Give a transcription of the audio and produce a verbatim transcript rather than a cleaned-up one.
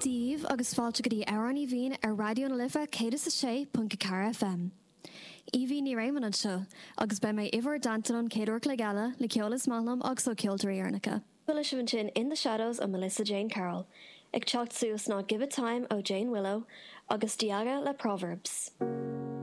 Díomh agus fáilte go dtí Aran í bhín ar Radio na Lifa cé sa sé punt Cara F M. Í bhí ní réimean an seo, agus be mé ihar dantanon céadúir le gala le ceolalas málam agus ó ceoltarí arnacha. Bula sin sin In the Shadows of Melissa Jane Carroll. Ag teacht suas ná Give It Time ó Jane Willow agus Diaga le Proverbs.